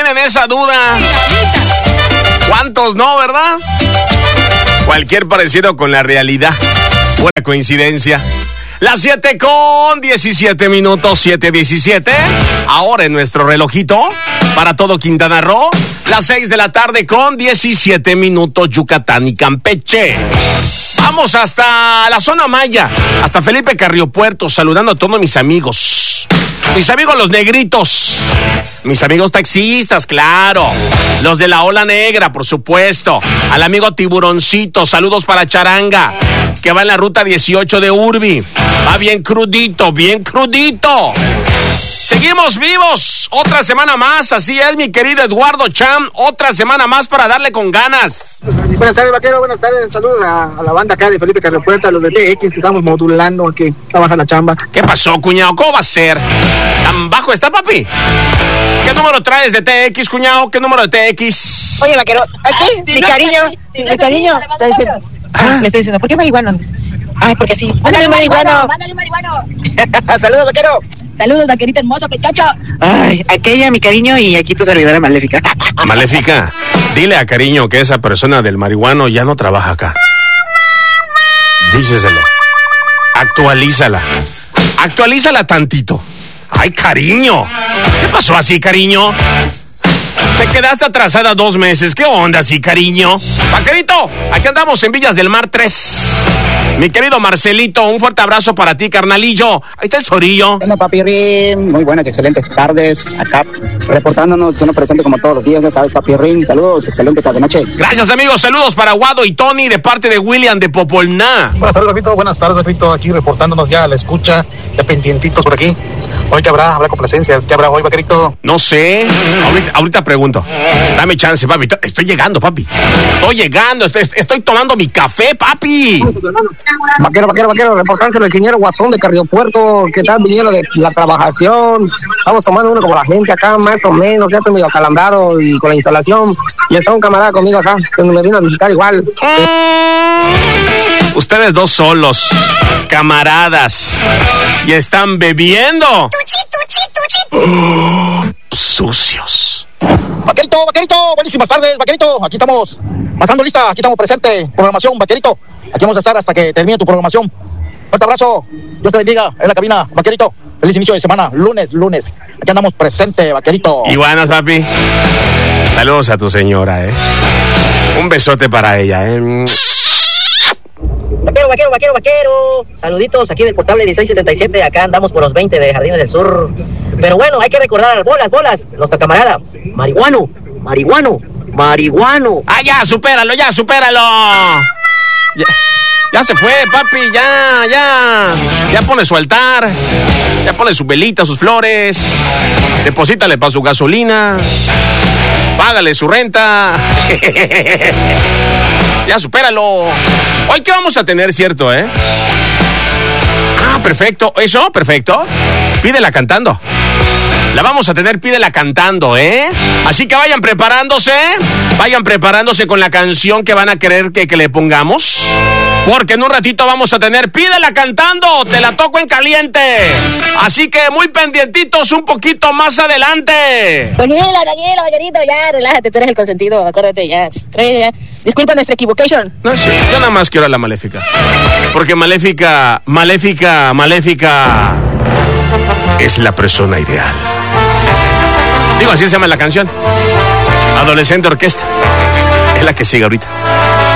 tienen esa duda? ¿Cuántos no, verdad? Cualquier parecido con la realidad. Buena coincidencia. Las 7:17 minutos, 7:17. Ahora en nuestro relojito, para todo Quintana Roo, las 6 de la tarde con 17 minutos, Yucatán y Campeche. Vamos hasta la zona maya, hasta Felipe Carriopuerto, saludando a todos mis amigos. Mis amigos los negritos, mis amigos taxistas, claro, los de la ola negra, por supuesto, al amigo Tiburoncito, saludos para Charanga, que va en la ruta 18 de Urbi, va bien crudito, bien crudito. Seguimos vivos, otra semana más, así es mi querido Eduardo Cham, otra semana más para darle con ganas. Buenas tardes, vaquero, buenas tardes, saludos a la banda acá de Felipe Carriopuerto, a los de TX que estamos modulando aquí, trabaja la chamba. ¿Qué pasó, cuñado? ¿Cómo va a ser? ¿Tan bajo está, papi? ¿Qué número traes de TX, cuñado? ¿Qué número de TX? Oye, vaquero, aquí, mi cariño, me está diciendo, ¿por qué marihuano? Ay, porque sí. ¡Mándale marihuano! ¡Mándale marihuano! Saludos, vaquero. Saludos, vaquerito hermoso, pechacho. Ay, aquella, mi cariño, y aquí tu servidora Maléfica. Maléfica, dile a Cariño que esa persona del marihuano ya no trabaja acá. Díseselo. Actualízala tantito. Ay, Cariño. ¿Qué pasó así, Cariño? Te quedaste atrasada 2 meses. ¿Qué onda así, Cariño? Vaquerito, aquí andamos en Villas del Mar 3. Mi querido Marcelito, un fuerte abrazo para ti, carnalillo. Ahí está el Zorillo. Bueno, Papirrín, muy buenas, excelentes tardes. Acá reportándonos, siendo presente como todos los días, ya sabes, Papirrín. Saludos, excelente tarde noche. Gracias, amigos. Saludos para Guado y Tony de parte de William de Popolná. Buenas tardes, Rito. Buenas tardes, Rito. Aquí reportándonos ya a la escucha, ya pendientitos por aquí. Hoy que habrá complacencias. ¿Qué habrá hoy, vaquerito? No sé. Ahorita pregunto. Dame chance, papi. Estoy llegando, papi. Estoy tomando mi café, papi. Vaquero, reportándose el ingeniero Guasón de Carriopuerto, que está viniendo de la trabajación. Estamos tomando uno como la gente acá, más o menos, ya estoy medio acalambrado y con la instalación. Y está un camarada conmigo acá, que me vino a visitar igual. Ustedes dos solos, camaradas, y están bebiendo. Sucios. Vaquerito, buenísimas tardes, vaquerito. Aquí estamos pasando lista, aquí estamos presente. Programación, vaquerito. Aquí vamos a estar hasta que termine tu programación. Fuerte abrazo, Dios te bendiga en la cabina, vaquerito. Feliz inicio de semana, lunes. Aquí andamos presente, vaquerito. Y buenas, papi. Saludos a tu señora, Un besote para ella, Vaquero. Saluditos aquí del portable 1677. Acá andamos por los 20 de Jardines del Sur. Pero bueno, hay que recordar, bolas, nuestra camarada. Marihuano. Ah, ya, supéralo. Ya se fue, papi, ya pone su altar, ya pone su velita, sus flores, deposítale para su gasolina, págale su renta, ya supéralo. Hoy qué vamos a tener, cierto, perfecto, perfecto, pídela cantando. La vamos a tener, pídela cantando, Así que vayan preparándose con la canción que van a querer que le pongamos. Porque en un ratito vamos a tener, pídela cantando, te la toco en caliente. Así que muy pendientitos un poquito más adelante. Daniela, vaquerito, ya, relájate, tú eres el consentido, acuérdate, ya. Disculpa nuestra equivocation. No, sí, yo nada más quiero a la Maléfica. Porque Maléfica es la persona ideal. Digo, así se llama la canción. Adolescente Orquesta. Es la que sigue ahorita.